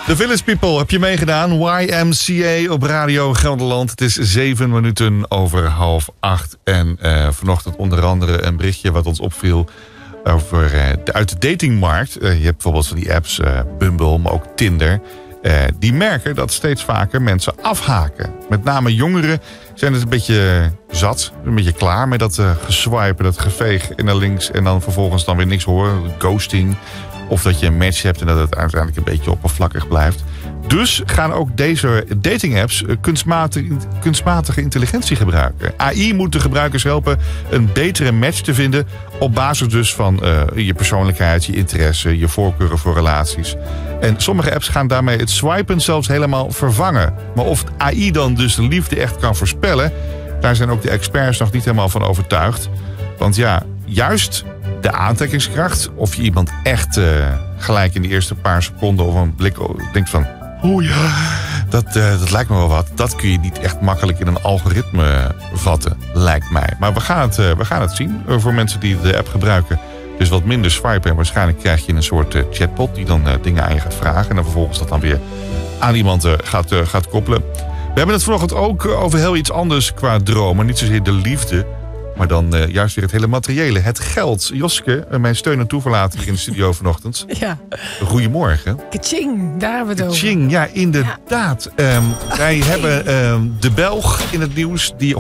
The Village People, heb je meegedaan? YMCA op Radio Gelderland. Het is 7 minuten over 7:30. En vanochtend onder andere een berichtje wat ons opviel over uit de datingmarkt. Je hebt bijvoorbeeld van die apps, Bumble, maar ook Tinder. Die merken dat steeds vaker mensen afhaken. Met name jongeren zijn het een beetje zat. Een beetje klaar met dat geswipen, dat geveeg en naar links. En dan vervolgens dan weer niks horen. Ghosting. Of dat je een match hebt en dat het uiteindelijk een beetje oppervlakkig blijft. Dus gaan ook deze dating-apps kunstmatige intelligentie gebruiken. AI moet de gebruikers helpen een betere match te vinden. Op basis dus van je persoonlijkheid, je interesse, je voorkeuren voor relaties. En sommige apps gaan daarmee het swipen zelfs helemaal vervangen. Maar of AI dan dus de liefde echt kan voorspellen, daar zijn ook de experts nog niet helemaal van overtuigd. Want ja, juist de aantrekkingskracht, of je iemand echt gelijk in de eerste paar seconden of een blik denkt van, oeh ja, dat lijkt me wel wat. Dat kun je niet echt makkelijk in een algoritme vatten, lijkt mij. Maar we gaan het zien voor mensen die de app gebruiken. Dus wat minder swipen en waarschijnlijk krijg je een soort chatbot die dan dingen aan je gaat vragen. En dan vervolgens dat dan weer aan iemand gaat koppelen. We hebben het vanochtend ook over heel iets anders qua dromen. Niet zozeer de liefde, maar dan juist weer het hele materiële. Het geld. Joske, mijn steun en toeverlaten hier in de studio vanochtend. Ja. Goedemorgen. Kaching, daar hebben we het over. Kaching, ja, inderdaad. Ja. Wij hebben de Belg in het nieuws die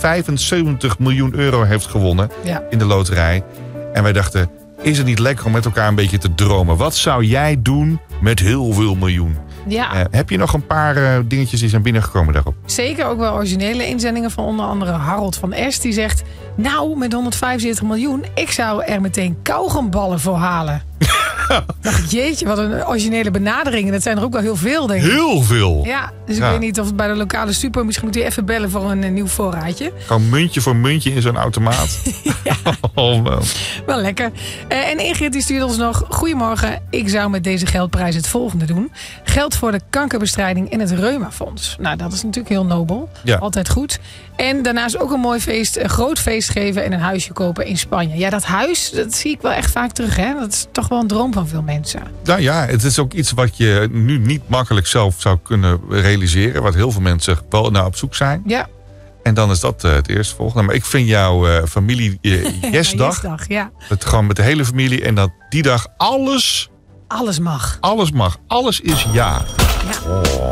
175 miljoen euro heeft gewonnen in de loterij. En wij dachten, is het niet lekker om met elkaar een beetje te dromen? Wat zou jij doen met heel veel miljoen? Ja. Heb je nog een paar dingetjes die zijn binnengekomen daarop? Zeker ook wel originele inzendingen van onder andere Harold van Est. Die zegt, nou, met 175 miljoen, ik zou er meteen kauwgomballen voor halen. Dacht, jeetje, wat een originele benadering. En dat zijn er ook wel heel veel, denk ik. Heel veel? Ja, dus ik weet niet of het bij de lokale super, misschien moet je even bellen voor een nieuw voorraadje. Gewoon muntje voor muntje in zo'n automaat. Ja. Oh, man. Wel lekker. En Ingrid die stuurt ons nog, goedemorgen, ik zou met deze geldprijs het volgende doen. Geld voor de kankerbestrijding in het Reumafonds. Nou, dat is natuurlijk heel nobel. Ja. Altijd goed. En daarnaast ook een mooi feest, een groot feest geven en een huisje kopen in Spanje. Ja, dat huis, dat zie ik wel echt vaak terug, hè. Dat is toch wel een droom van veel mensen. Nou ja, het is ook iets wat je nu niet makkelijk zelf zou kunnen realiseren. Wat heel veel mensen wel naar op zoek zijn. Ja. En dan is dat het eerste volgende. Maar ik vind jouw familie Jesdag. Ja. Het gewoon met de hele familie. En dat die dag alles mag. Alles mag. Alles is ja. Oh.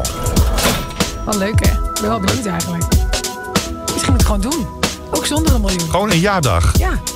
Wel leuk, hè? Ik ben wel benieuwd eigenlijk. Misschien moet ik het gewoon doen. Ook zonder een miljoen. Gewoon een ja-dag. Ja.